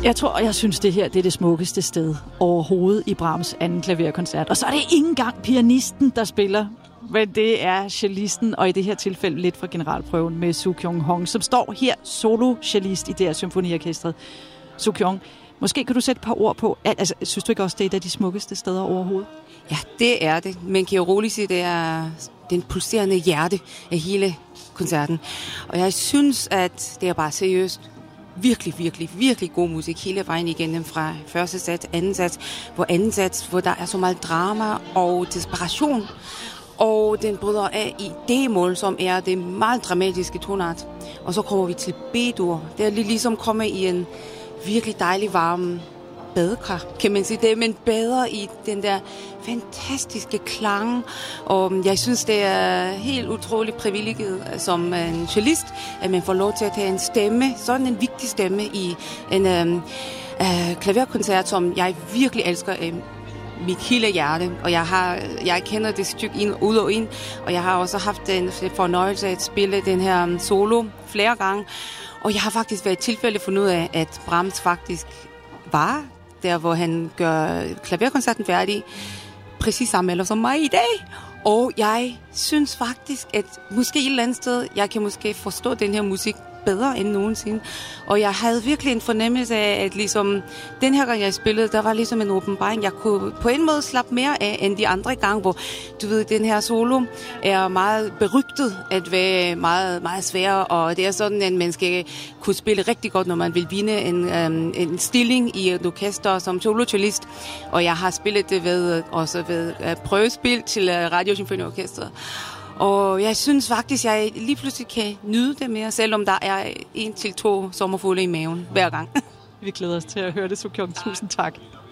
Jeg synes, det her det er det smukkeste sted overhovedet i Brahms anden klaverkoncert. Og så er det ikke engang pianisten, der spiller, men det er cellisten, og i det her tilfælde lidt fra generalprøven med Soo Kyung-hong, som står her solo-cellist i det her symfoniorkestret. Soo Kyung, måske kan du sætte et par ord på, altså, synes du ikke også, det er et af de smukkeste steder overhovedet? Ja, det er det. Men kan jeg roligt sige, det er den pulserende hjerte af hele koncerten. Og jeg synes, at det er bare seriøst virkelig, virkelig, virkelig god musik hele vejen igennem fra første sats, anden sats, hvor der er så meget drama og desperation. Og den bryder af i D-mål, som er det meget dramatiske tonart. Og så kommer vi til B-dur. Det er ligesom komme i en virkelig dejlig varm badekar, kan man sige det, men bedre i den der fantastiske klang. Og jeg synes, det er helt utroligt privilegiet som en cellist, at man får lov til at tage en stemme, sådan en vigtig stemme i en klaverkoncert, som jeg virkelig elsker af mit hele hjerte. Og jeg kender det stykke ind, ud og ind, og jeg har også haft den fornøjelse at spille den her solo flere gange. Og jeg har faktisk været i tilfælde fundet ud af, at Brahms faktisk var der, hvor han gør klaverkoncerten færdig, præcis samme alder som mig i dag. Og jeg synes faktisk, at måske et eller andet sted, jeg kan måske forstå den her musik bedre end nogensinde. Og jeg havde virkelig en fornemmelse af, at ligesom den her gang, jeg spillede, der var ligesom en åbenbaring. Jeg kunne på en måde slappe mere af end de andre gange, hvor du ved, den her solo er meget berygtet at være meget, meget svær, og det er sådan, at man skal kunne spille rigtig godt, når man vil vinde en stilling i et orkester som solo-cellist. Og jeg har spillet det også ved prøvespil til Radiosymfoniorkestret. Og jeg synes faktisk, at jeg lige pludselig kan nyde det mere, selvom der er 1 til 2 sommerfugle i maven hver gang. Vi glæder os til at høre det, Soo Kyung. Tusind tak.